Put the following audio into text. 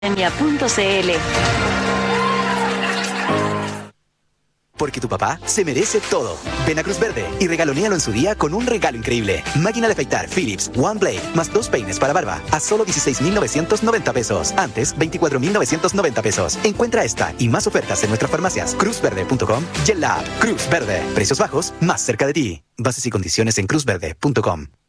Enia.cl. Porque tu papá se merece todo. Ven a Cruz Verde y regalonéalo en su día con un regalo increíble. Máquina de afeitar Philips One Blade más 2 peines para barba a solo 16,990 pesos. Antes, 24,990 pesos. Encuentra esta y más ofertas en nuestras farmacias cruzverde.com y en la app Cruz Verde. Precios bajos más cerca de ti. Bases y condiciones en cruzverde.com.